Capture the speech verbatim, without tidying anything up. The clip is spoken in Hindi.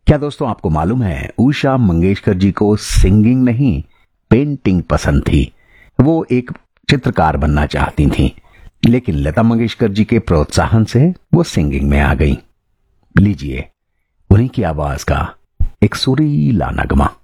क्या दोस्तों आपको मालूम है उषा मंगेशकर जी को सिंगिंग नहीं पेंटिंग पसंद थी। वो एक चित्रकार बनना चाहती थी, लेकिन लता मंगेशकर जी के प्रोत्साहन से वो सिंगिंग में आ गई। लीजिए उन्हीं की आवाज का एक सुरीला नगमा।